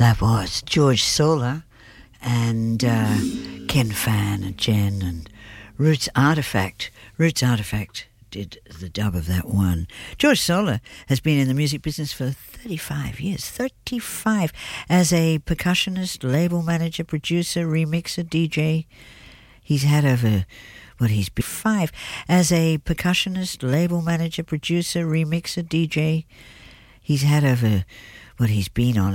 That was George Solar and Ken Fan and Jen and Roots Artifact. Roots Artifact did the dub of that one. George Solar has been in the music business for 35 years. 35 as a percussionist, label manager, producer, remixer, DJ. He's had over... he's been 5 as a percussionist, label manager, producer, remixer, DJ. He's had over... he's been on